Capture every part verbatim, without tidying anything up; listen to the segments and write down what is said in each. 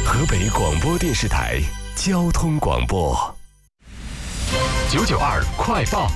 河北广播电视台交通广播九九二快报。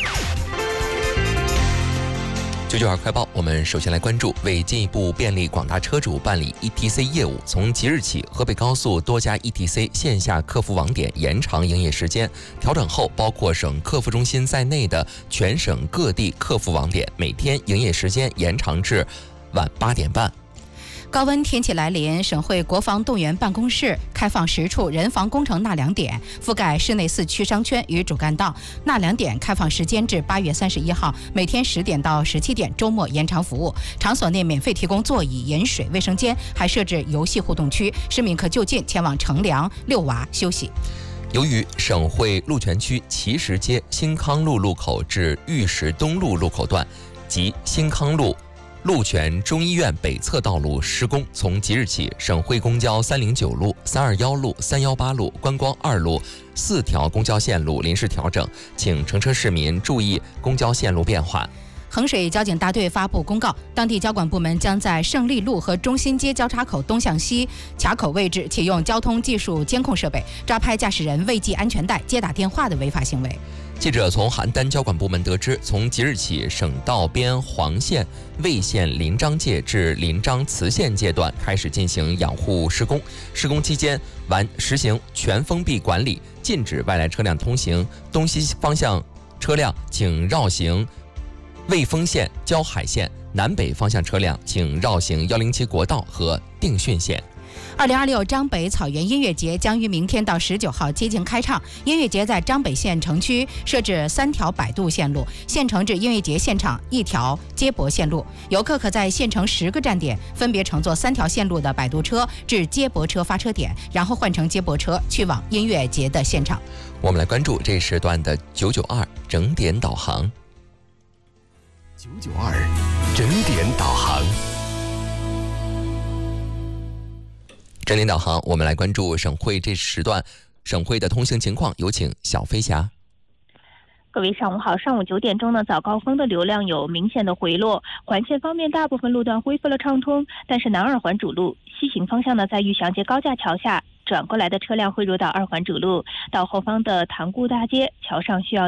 九九二快报，我们首先来关注，为进一步便利广大车主办理 E T C 业务，从即日起，河北高速多家 E T C 线下客服网点延长营业时间。调整后，包括省客服中心在内的全省各地客服网点每天营业时间延长至晚八点半。 高温天气来临，省会国防动员办公室开放十处人防工程纳凉点，覆盖市内四区商圈与主干道。纳凉点开放时间至八月三十一号，每天十点到十七点，周末延长服务。场所内免费提供座椅、饮水、卫生间，还设置游戏互动区，市民可就近前往乘凉、遛娃、休息。 由于省会鹿泉区齐石街新康路路口至玉石东路路口段及新康路鹿泉中医院北侧道路施工，从即日起，省会公交三零九路、三二一路、三一八路、观光二路四条公交线路临时调整，请乘车市民注意公交线路变化。 衡水交警大队发布公告，当地交管部门将在胜利路和中心街交叉口东向西卡口位置启用交通技术监控设备，抓拍驾驶人未系安全带、接打电话的违法行为。 记者从邯郸交管部门得知，从即日起，省道边黄线魏县临漳界至临漳磁县界段开始进行养护施工。施工期间，完实行全封闭管理，禁止外来车辆通行。东西方向车辆请绕行魏丰县、交海县；南北方向车辆请绕行幺零七国道和定汛县。 二零二六张北草原音乐节将于明天到十九号接近开唱。音乐节在张北县城区设置三条摆渡线路，县城至音乐节现场一条接驳线路。游客可在县城十个站点分别乘坐三条线路的摆渡车至接驳车发车点，然后换乘接驳车去往音乐节的现场。 我们来关注这时段的九九二整点导航。 九九二整点导航。 整点导航，我们来关注省会这时段省会的通行情况，有请小飞侠。 各位上午好，上午九点钟呢，早高峰的流量有明显的回落，环线方面大部分路段恢复了畅通，但是南二环主路西行方向呢，在玉祥街高架桥下转过来的车辆汇入到二环主路，到后方的塘沽大街桥上需要